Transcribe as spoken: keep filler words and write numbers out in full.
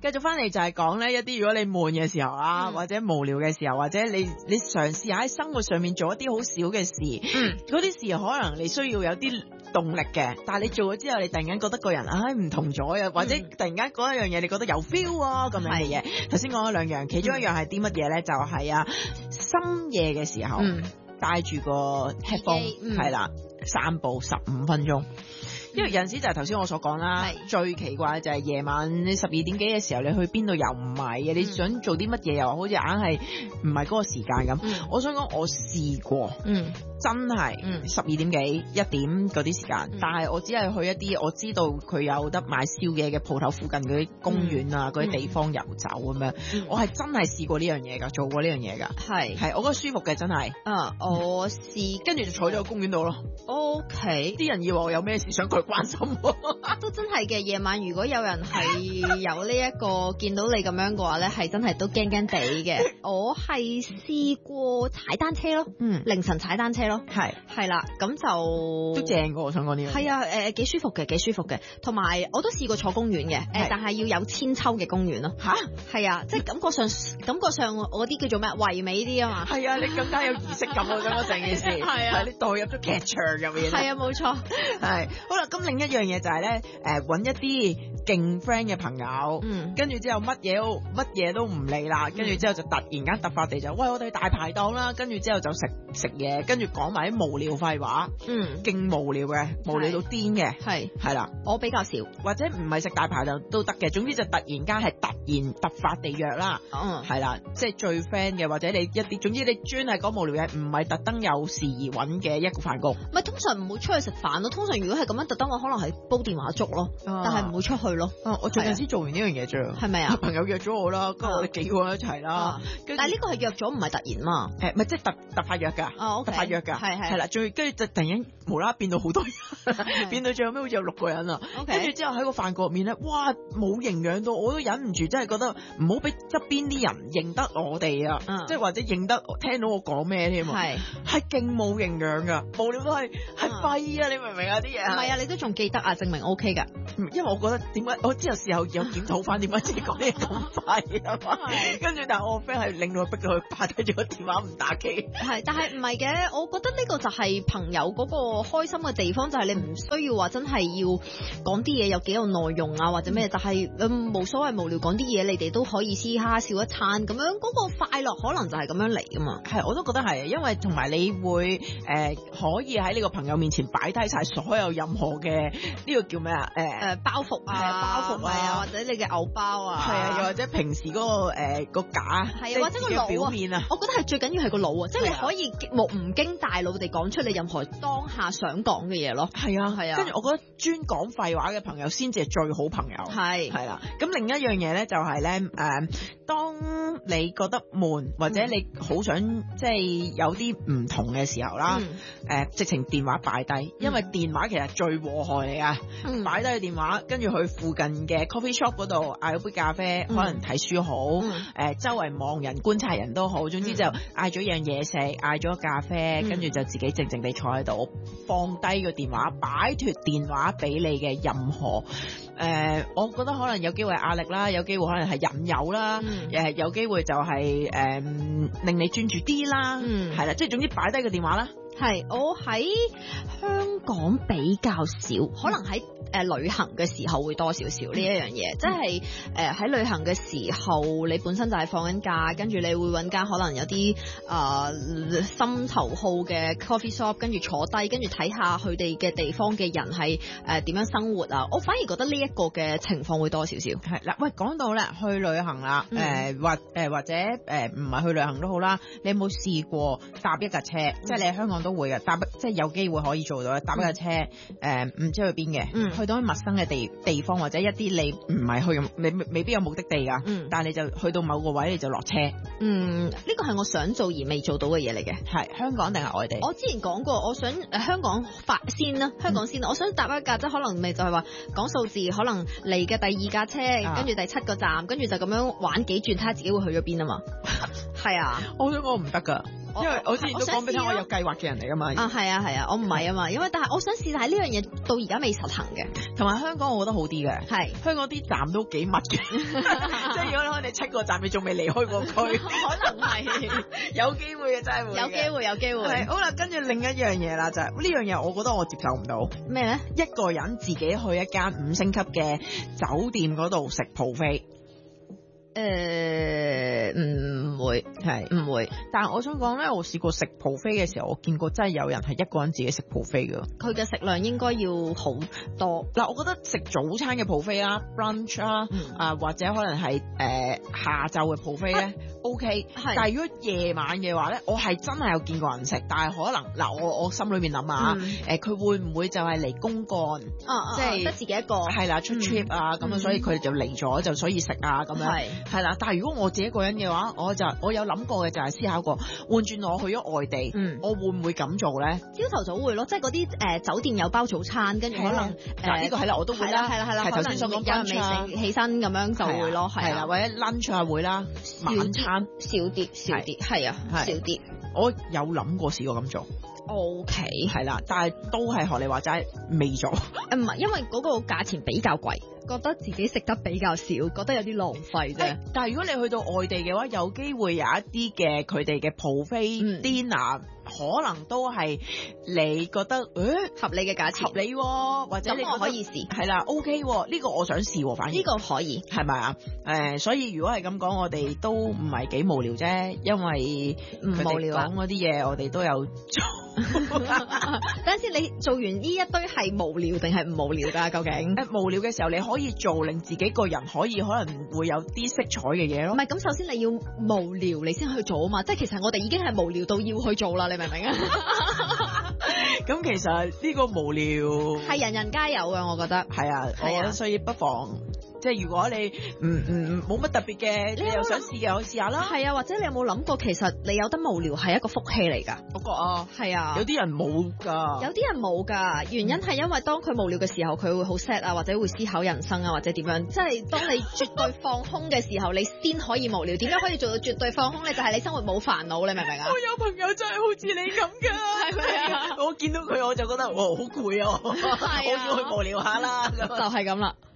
繼續翻嚟就係講咧一啲如果你悶嘅時候啊， 嗯、 或者無聊嘅時候，或者你你嘗試下喺生活上面做一啲好少嘅事，嗰啲、嗯、事可能你需要有啲動力嘅，但係你做咗之後，你突然間覺得個人唉唔同咗啊，或者突然間嗰一樣嘢你覺得有 feel 啊咁樣嘅嘢。頭先講咗兩樣，其中一樣係啲乜嘢咧？就係、是、啊深夜嘅時候，嗯、帶住個 headphone 係啦，散步十五分鐘。因為有陣時就係頭先我所講啦，是最奇怪就係夜晚你十二點幾嘅時候，你去邊度又唔係嘅，嗯、你想做啲乜嘢又好似硬係唔係嗰個時間咁。嗯、我想講我試過，嗯、真係十二點幾一點嗰啲時間，嗯、但係我只係去一啲我知道佢有得買宵夜嘅鋪頭附近嗰啲公園啊，嗰啲、嗯、地方遊走咁樣。嗯、我係真係試過呢樣嘢㗎，做過呢樣嘢㗎。係係，我覺得舒服嘅真係。啊，我試跟住就坐咗個公園度咯。O K，啲人以為我有咩事想佢關心我， 都真係嘅。夜晚如果有人係有呢、這、一個見到你咁樣嘅話咧，係真係都驚驚地嘅。我係試過踩單車咯，嗯，凌晨踩單車咯，係係啦，咁就都正過我想講呢樣。 係啊，誒、呃、幾舒服嘅，幾舒服嘅。同埋我都試過坐公園嘅，誒、呃，但係要有千秋嘅公園咯。吓，係啊，即係感覺上感覺上我啲叫做咩唯美啲啊嘛。 係啊，你更加有儀式感啊！咁成件事係啊，你代入咗劇場入面。 係啊，冇錯。 係好啦，咁另一樣嘢就係咧，誒，搵一啲勁 friend 嘅朋友，嗯，跟住之後乜嘢都乜嘢都唔理啦，跟住之後就突然間突發地就，喂，我哋大排檔啦，跟住之後就食食嘢，跟住講埋啲無聊廢話，嗯，勁無聊嘅，無聊到癲嘅，係係啦， 我比較少， 或者唔係食大排檔都得嘅，總之就突然間係突然突發地約啦，嗯，係啦，即係最 friend 嘅，或者你一啲，總之你專係講無聊嘢，唔係特登有事而搵嘅一個飯局， 唔係通常唔會出去食飯咯，通常如果係咁樣特登，我可能係煲電話粥咯，但係唔會出去咯。 我最近先做完呢樣嘢啫，係咪啊？朋友約咗我啦，跟住我哋幾個人一齊啦。 但係呢個係約咗，唔係突然嘛？ 誒，唔係即係突突發約㗎，突發約㗎，係係係啦。最跟住就突然間無啦啦變到好多人，變到最後尾好似有六個人啊。跟住之後喺個飯局入面咧，哇冇營養到，我都忍唔住，真係覺得唔好俾側邊啲人認得我哋啊，即係或者認得聽到我講咩添啊？係係勁冇營養㗎，無聊都係係廢啊！你明唔明啊？啲嘢唔係啊，你都仲記得啊，證明 O K 㗎。 因為我覺得點解我之後事後有檢討翻點解自己講啲嘢咁快啊嘛，跟住但係我個 friend 係令到我逼到佢擺低咗個電話唔打機。 係，但係唔係嘅，我覺得呢個就係朋友嗰個開心嘅地方，就係、是、你唔需要話真係要講啲嘢有幾有內容啊或者咩，但係嗯冇所謂無聊講啲嘢，你哋都可以嘻哈笑一餐咁樣，嗰、那個快樂可能就係咁樣嚟噶嘛。 係，我都覺得係，因為同埋你會誒、呃、可以喺呢個朋友面前擺低晒所有任何嘅呢、這個叫咩啊誒。 誒包袱啊，包袱啊，或者你嘅偶包啊， 係啊，又或者平時嗰、那個誒、呃、個架，係啊，或者個腦表面啊， 我覺得係最緊要係個腦啊，即係你可以目唔經大腦地講出你任何當下想講嘅嘢咯。係啊，係啊。跟住我覺得專講廢話嘅朋友先至係最好朋友。係係啦。咁另一樣嘢咧就係咧誒，當你覺得悶或者你好想即係有啲唔同嘅時候啦，誒、嗯呃、直情電話擺低，因為電話其實最禍害你啊。嗯擺低個電話，跟住去附近嘅 coffee shop 嗰度嗌咗杯咖啡，嗯、可能睇書好，誒、嗯呃、周圍望人觀察人都好，總之就嗌咗樣嘢食，嗌咗咖啡，跟住、嗯、就自己靜靜地坐喺度，放低個電話，擺脫電話俾你嘅任何誒、呃，我覺得可能有機會壓力啦，有機會可能係引誘啦，誒、嗯、有機會就係、是、誒、呃、令你專注啲啦，係啦、嗯，即係總之擺低個電話啦。 係，我喺香港比較少，可能喺誒、呃、旅行嘅時候會多少少呢一樣嘢，即係誒喺旅行嘅時候，你本身就係放緊假，跟住你會揾間可能有啲誒、呃、心頭好嘅 coffee shop，跟住坐低，跟住睇下佢哋嘅地方嘅人係誒點樣生活啊，我反而覺得呢一個嘅情況會多少少。 係啦，喂，講到咧去旅行啦，誒、呃、或誒、呃、或者誒唔係去旅行都好啦，你有冇試過搭一架車？嗯、即係你喺香港都會嘅，搭即係有機會可以做到，搭一架車，誒、嗯，唔、呃、知去邊嘅，嗯、去到啲陌生嘅地地方，或者一啲你唔係去，你未必有目的地噶，嗯、但係你就去到某個位你就落車。 嗯，呢個係我想做而未做到嘅嘢嚟嘅。 係香港定係外地？ 我之前講過，我想誒、呃、香港發先啦，香港先啦，嗯、我想搭一架即係可能咪就係話講數字，可能嚟嘅第二架車，跟住、啊、第七個站，跟住就咁樣玩幾轉，睇下自己會去咗邊啊嘛。係啊， 我想講唔得噶。 因為我之前都講俾你聽，我有計劃嘅人嚟噶嘛。 啊，係啊係啊，我唔係啊嘛，因為但係我想試，但係呢樣嘢到而家未實行嘅。 同埋香港我覺得好啲嘅， 係香港啲站都幾密嘅，即係如果你七個站你仲未離開過區， 可能係有機會嘅真係會。 有機會有機會。 係好啦，跟住另一樣嘢啦，就係呢樣嘢，我覺得我接受唔到。 咩咧？ 一個人自己去一間五星級嘅酒店嗰度食 buffet。 誒，唔會係唔會， 但係我想講咧，我試過食 buffet 嘅時候，我見過真係有人係一個人自己食 buffet 㗎。 佢嘅食量應該要好多。 嗱，我覺得食早餐嘅 buffet 啦 brunch 啦，啊或者可能係誒下晝嘅 buffet 咧 OK，但係如果夜晚嘅話咧，我係真係有見過人食，但係可能嗱，我我心裏面諗下，誒佢會唔會就係嚟公幹，即係得自己一個， 係啦出 trip 啊咁啊，所以佢哋就嚟咗就所以食啊咁樣。係啦，但係如果我自己一個人嘅話，我就我有諗過嘅就係思考過，換轉我去咗外地，嗯、我會唔會咁做咧？ 朝頭早會咯，即係嗰啲誒酒店有包早餐，跟住可能嗱呢個係啦，我都會啦， 係啦係啦， 係頭先所講有人未食起身咁樣就會咯，係啦， 或者 lunch 啊會啦，晚餐少啲少啲，係啊少啲， 我有諗過試過咁做。 O K 係啦，但係都係學你話齋未做。 唔係，因為嗰個價錢比較貴，覺得自己食得比較少，覺得有啲浪費啫。 但係如果你去到外地嘅話，有機會有一啲嘅佢哋嘅 buffet dinner，可能都係你覺得誒合理嘅價錢， 合理喎，或者你可以試係啦 OK 喎，呢個我想試喎，反而呢個可以係咪啊？誒，所以如果係咁講，我哋都唔係幾無聊啫，因為唔無聊講嗰啲嘢，我哋都有做。 等陣先，你做完呢一堆係無聊定係唔無聊㗎？究竟誒無聊嘅時候，你可以做令自己個人可以可能會有啲色彩嘅嘢咯。 唔係，咁首先你要無聊，你先去做啊嘛。即係其實我哋已經係無聊到要去做啦，你明唔明啊？ 咁其實呢個無聊係人人皆有嘅，我覺得係啊，我覺得所以不妨。即係如果你唔唔冇乜特別嘅，你又想試嘅，可以試下啦。 係啊，或者你有冇諗過，其實你有得無聊係一個福氣嚟㗎。 我覺啊， 係啊， 有啲人冇㗎， 有啲人冇㗎。原因係因為當佢無聊嘅時候，佢會好 sad 啊，或者會思考人生啊，或者點樣。即係當你絕對放空嘅時候，你先可以無聊。點樣可以做到絕對放空咧？就係、是、你生活冇煩惱，你明唔明啊？ 我有朋友真係好似你咁㗎，係咪啊？我見到佢我就覺得哇好攰啊，我要去無聊下啦， 就係咁啦。